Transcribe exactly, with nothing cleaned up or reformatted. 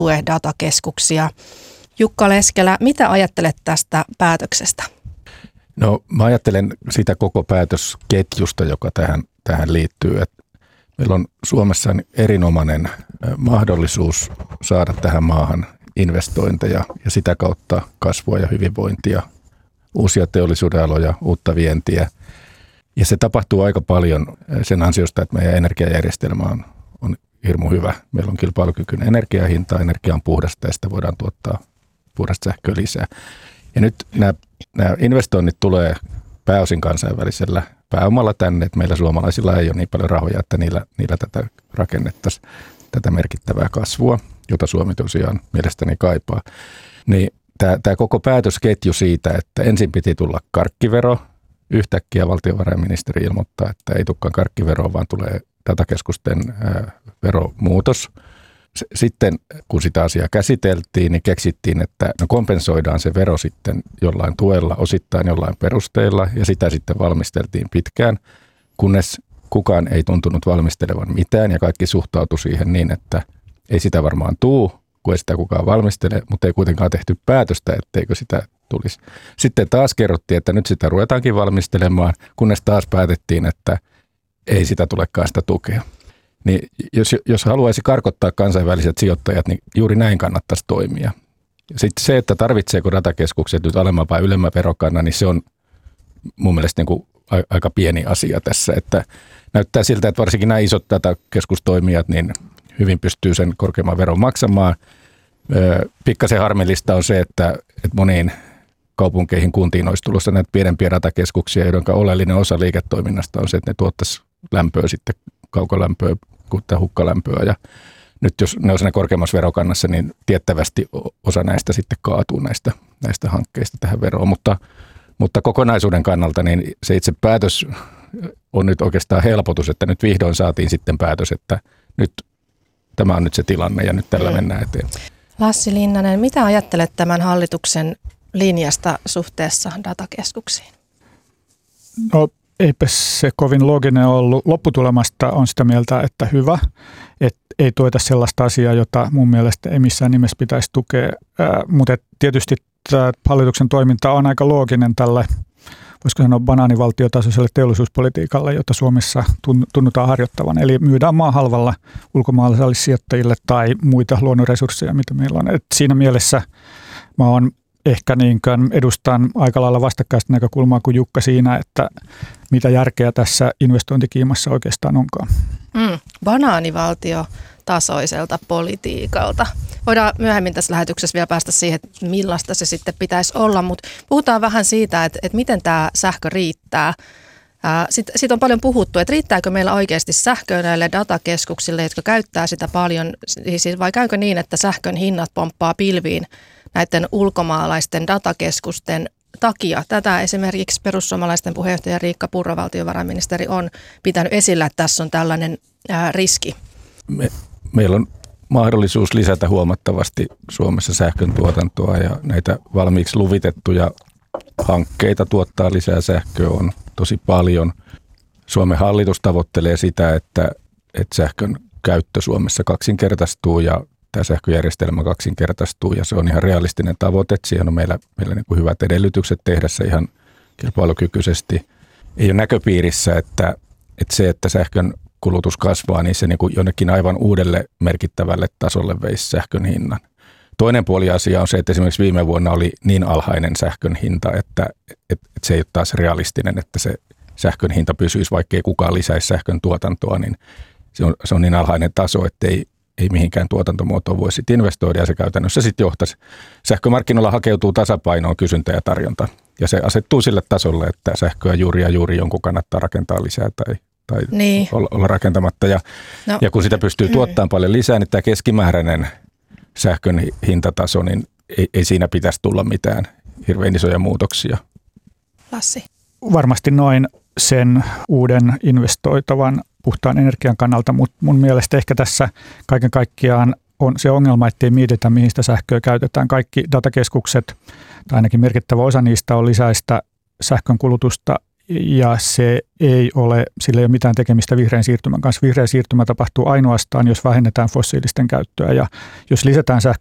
tue datakeskuksia. Jukka Leskelä, mitä ajattelet tästä päätöksestä? No mä ajattelen sitä koko päätösketjusta, joka tähän, tähän liittyy. Että meillä on Suomessa erinomainen mahdollisuus saada tähän maahan investointeja ja sitä kautta kasvua ja hyvinvointia, uusia teollisuudenaloja, uutta vientiä. Ja se tapahtuu aika paljon sen ansiosta, että meidän energiajärjestelmä on, on hirmu hyvä. Meillä on kilpailukykyinen energiahinta, energia on puhdasta ja sitä voidaan tuottaa puhdasta sähköä lisää. Ja nyt nämä, nämä investoinnit tulee pääosin kansainvälisellä pääomalla tänne, että meillä suomalaisilla ei ole niin paljon rahoja, että niillä, niillä tätä rakennettaisiin, tätä merkittävää kasvua, jota Suomi tosiaan mielestäni kaipaa. Niin tämä, tämä koko päätösketju siitä, että ensin piti tulla karkkivero, yhtäkkiä valtiovarainministeri ilmoittaa, että ei tulekaan karkkiveroa, vaan tulee datakeskusten ää, veromuutos. Sitten kun sitä asiaa käsiteltiin, niin keksittiin, että no kompensoidaan se vero sitten jollain tuella, osittain jollain perusteilla, ja sitä sitten valmisteltiin pitkään, kunnes kukaan ei tuntunut valmistelevan mitään, ja kaikki suhtautui siihen niin, että ei sitä varmaan tuu, kun ei sitä kukaan valmistele, mutta ei kuitenkaan tehty päätöstä, etteikö sitä tulisi. Sitten taas kerrottiin, että nyt sitä ruvetaankin valmistelemaan, kunnes taas päätettiin, että ei sitä tulekaan sitä tukea. Niin jos, jos haluaisi karkottaa kansainväliset sijoittajat, niin juuri näin kannattaisi toimia. Sitten se, että tarvitseeko datakeskukset nyt alemman vai ylemmän verokannan, niin se on mun mielestä niin kuin aika pieni asia tässä. Että näyttää siltä, että varsinkin nämä isot datakeskustoimijat niin hyvin pystyy sen korkeamman veron maksamaan. Pikkasen harmillista on se, että, että moniin kaupunkeihin, kuntiin olisi tulossa näitä pienempiä datakeskuksia, joiden oleellinen osa liiketoiminnasta on se, että ne tuottaisi lämpöä sitten, kaukolämpöä, kuten hukkalämpöä. Ja nyt jos ne on siinä korkeammassa verokannassa, niin tiettävästi osa näistä sitten kaatuu näistä, näistä hankkeista tähän veroon. Mutta, mutta kokonaisuuden kannalta niin se itse päätös on nyt oikeastaan helpotus, että nyt vihdoin saatiin sitten päätös, että nyt tämä on nyt se tilanne ja nyt tällä mennään eteenpäin. Lassi Linnanen, mitä ajattelet tämän hallituksen linjasta suhteessa datakeskuksiin? No eipä se kovin looginen ollut. Lopputulemasta on sitä mieltä, että hyvä, että ei tueta sellaista asiaa, jota mun mielestä ei missään nimessä pitäisi tukea, Ää, mutta tietysti tämä hallituksen toiminta on aika looginen tälle, voisiko sanoa banaanivaltiotasoiselle teollisuuspolitiikalle, jota Suomessa tunnutaan harjoittavan. Eli myydään maa halvalla ulkomaalaisille sijoittajille tai muita luonnonresursseja, mitä meillä on. Et siinä mielessä mä oon ehkä niinkään edustan aika lailla vastakkaista näkökulmaa kuin Jukka siinä, että mitä järkeä tässä investointikiimassa oikeastaan onkaan. Mm, banaanivaltio tasoiselta politiikalta. Voidaan myöhemmin tässä lähetyksessä vielä päästä siihen, että millaista se sitten pitäisi olla, mutta puhutaan vähän siitä, että, että miten tämä sähkö riittää. Sitten sit on paljon puhuttu, että riittääkö meillä oikeasti sähköä näille datakeskuksille, jotka käyttää sitä paljon, siis vai käykö niin, että sähkön hinnat pomppaa pilviin näiden ulkomaalaisten datakeskusten takia. Tätä esimerkiksi perussuomalaisten puheenjohtaja Riikka Purra, valtiovarainministeri, on pitänyt esillä, että tässä on tällainen ää, riski. Me, meillä on mahdollisuus lisätä huomattavasti Suomessa sähkön tuotantoa ja näitä valmiiksi luvitettuja hankkeita tuottaa lisää sähköä on tosi paljon. Suomen hallitus tavoittelee sitä, että, että sähkön käyttö Suomessa kaksinkertaistuu ja tämä sähköjärjestelmä kaksinkertaistuu ja se on ihan realistinen tavoite. Siihen on meillä, meillä niin kuin hyvät edellytykset tehdä se ihan kilpailukykyisesti. Ei ole näköpiirissä, että, että se, että sähkön kulutus kasvaa, niin se niin kuin jonnekin aivan uudelle merkittävälle tasolle veisi sähkön hinnan. Toinen puoli asia on se, että esimerkiksi viime vuonna oli niin alhainen sähkön hinta, että, että, että se ei ole taas realistinen, että se sähkön hinta pysyisi, vaikka ei kukaan lisäisi sähkön tuotantoa, niin se on, se on niin alhainen taso, että ei, ei mihinkään tuotantomuotoon voi sitten investoida ja se käytännössä sitten johtaisi. Sähkömarkkinoilla hakeutuu tasapainoon kysyntä ja tarjonta ja se asettuu sille tasolle, että sähköä juuri ja juuri jonkun kannattaa rakentaa lisää tai, tai niin. olla, olla rakentamatta. Ja, no. ja kun sitä pystyy tuottamaan paljon lisää, niin tämä keskimääräinen sähkön hintataso, niin ei, ei siinä pitäisi tulla mitään hirveän isoja muutoksia. Lassi. Varmasti noin sen uuden investoitavan puhtaan energian kannalta, mutta mun mielestä ehkä tässä kaiken kaikkiaan on se ongelma, ettei mietitä, mihin sitä sähköä käytetään. Kaikki datakeskukset, tai ainakin merkittävä osa niistä on lisäistä sähkön kulutusta ja se ei ole, sillä ei ole mitään tekemistä vihreän siirtymän kanssa. Vihreä siirtymä tapahtuu ainoastaan, jos vähennetään fossiilisten käyttöä, ja jos lisätään